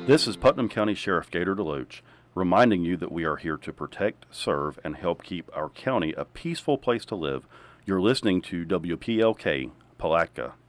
This is Putnam County Sheriff Gator DeLoach reminding you that we are here to protect, serve, and help keep our county a peaceful place to live. You're listening to WPLK, Palatka.